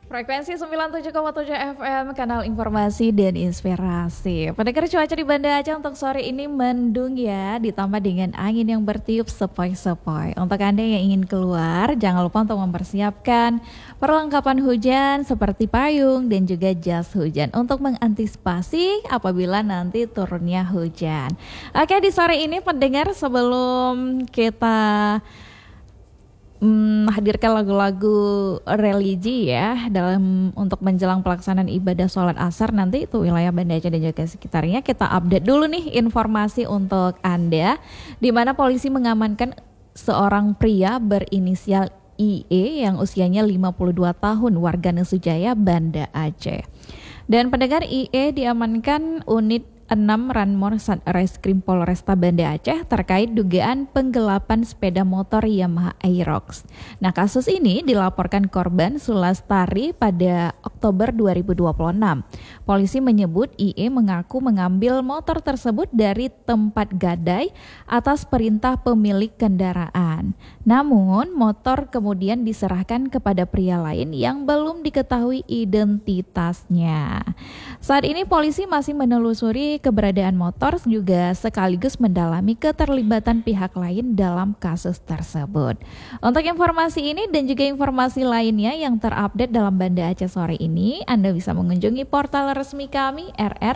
Frekuensi 97,7 FM, kanal informasi dan inspirasi. Pendengar, cuaca di Banda Aceh untuk sore ini mendung ya, ditambah dengan angin yang bertiup sepoi-sepoi. Untuk Anda yang ingin keluar, jangan lupa untuk mempersiapkan perlengkapan hujan seperti payung dan juga jas hujan untuk mengantisipasi apabila nanti turunnya hujan. Oke, di sore ini pendengar, sebelum kita hadirkan lagu-lagu religi ya untuk menjelang pelaksanaan ibadah sholat asar nanti itu wilayah Banda Aceh dan juga sekitarnya, kita update dulu nih informasi untuk Anda, di mana polisi mengamankan seorang pria berinisial IE yang usianya 52 tahun, warga Nesujaya, Banda Aceh. Dan pendengar, IE diamankan unit 6 Ranmor Satreskrim Polresta Banda Aceh terkait dugaan penggelapan sepeda motor Yamaha Aerox. Nah, kasus ini dilaporkan korban Sulastari pada Oktober 2026. Polisi menyebut IE mengaku mengambil motor tersebut dari tempat gadai atas perintah pemilik kendaraan. Namun, motor kemudian diserahkan kepada pria lain yang belum diketahui identitasnya. Saat ini polisi masih menelusuri keberadaan motor juga sekaligus mendalami keterlibatan pihak lain dalam kasus tersebut. Untuk informasi ini dan juga informasi lainnya yang terupdate dalam Banda Aceh sore ini, Anda bisa mengunjungi portal resmi kami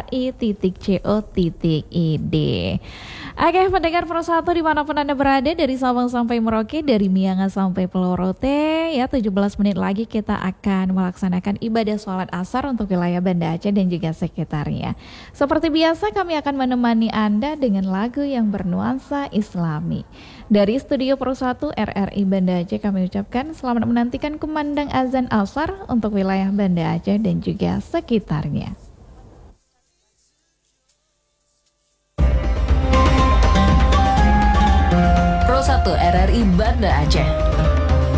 rri.co.id. Oke, pendengar persatu dimanapun Anda berada, dari Sabang sampai Merauke, dari Miangas sampai Pelorote, ya 17 menit lagi kita akan melaksanakan ibadah sholat asar untuk wilayah Banda Aceh dan juga sekitarnya. Seperti biasa, kami akan menemani Anda dengan lagu yang bernuansa Islami. Dari Studio Persatu RRI Banda Aceh kami ucapkan selamat menantikan kumandang azan asar untuk wilayah Banda Aceh dan juga sekitarnya. Pro 1 RRI Banda Aceh.